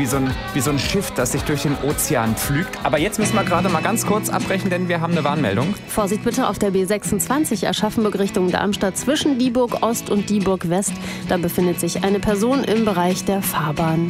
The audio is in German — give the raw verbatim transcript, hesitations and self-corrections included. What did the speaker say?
wie so, ein, wie so ein Schiff, das sich durch den Ozean pflügt. Aber jetzt müssen wir gerade mal ganz kurz abbrechen, denn wir haben eine Warnmeldung. Vorsicht bitte auf der B sechsundzwanzig Aschaffenburg Richtung Darmstadt zwischen Dieburg Ost und Dieburg West. Da befindet sich eine Person im Bereich der Fahrbahn.